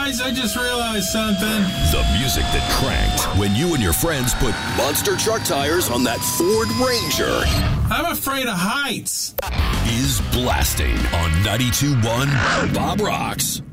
guys, I just realized something. The music that cranked when you and your friends put Monster truck tires on that Ford Ranger. I'm afraid of heights. Is blasting on 92.1 Bob Rocks.